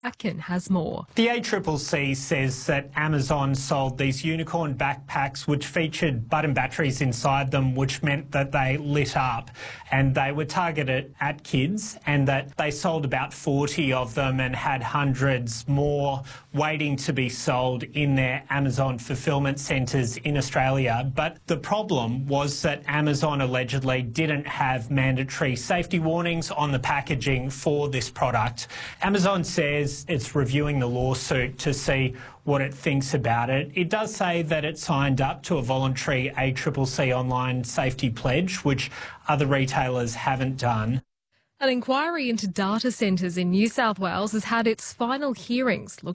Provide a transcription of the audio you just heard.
Atkin has more. The ACCC says that Amazon sold these unicorn backpacks which featured button batteries inside them, which meant that they lit up, and they were targeted at kids, and that they sold about 40 of them and had hundreds more waiting to be sold in their Amazon fulfilment centres in Australia. But the problem was that Amazon allegedly didn't have mandatory safety warnings on the packaging for this product. Amazon says it's reviewing the lawsuit to see what it thinks about it. It does say that it signed up to a voluntary ACCC online safety pledge, which other retailers haven't done. An inquiry into data centres in New South Wales has had its final hearings,